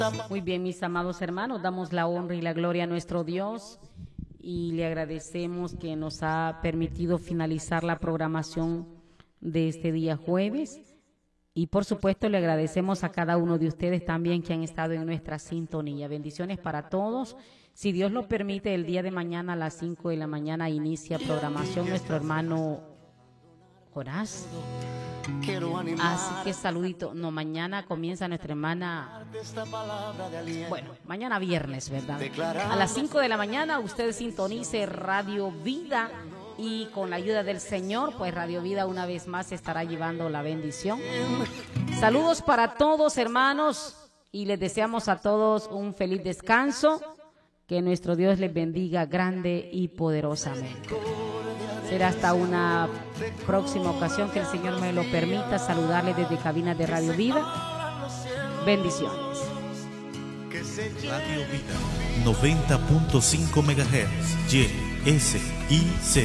Muy bien, mis amados hermanos, damos la honra y la gloria a nuestro Dios y le agradecemos que nos ha permitido finalizar la programación de este día jueves. Y por supuesto le agradecemos a cada uno de ustedes también que han estado en nuestra sintonía. Bendiciones para todos. Si Dios lo permite, el día de mañana a las 5 de la mañana inicia programación nuestro hermano Jonás. Así que saludito. No, mañana comienza nuestra hermana. Bueno, mañana viernes, ¿verdad? A las 5 de la mañana usted sintonice Radio Vida. Y con la ayuda del Señor, pues Radio Vida una vez más estará llevando la bendición. Saludos para todos, hermanos, y les deseamos a todos un feliz descanso. Que nuestro Dios les bendiga grande y poderosamente. Será hasta una próxima ocasión que el Señor me lo permita saludarles desde cabina de Radio Vida. Bendiciones. Radio Vida 90.5 MHz, YSIC.